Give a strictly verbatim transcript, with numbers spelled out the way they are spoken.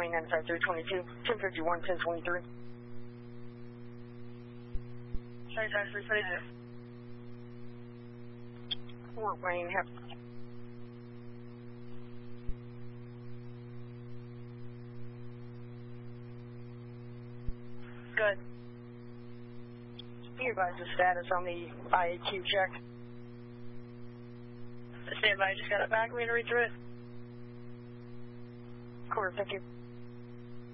twenty-nine five three twenty-two, ten fifty-one, ten twenty-three. Sorry, sorry, three twenty-two. Fort Wayne, have. Good. Can you advise the status on the I A Q check? Stand by, just got it back. I'm going to read through it. Quarter, thank you.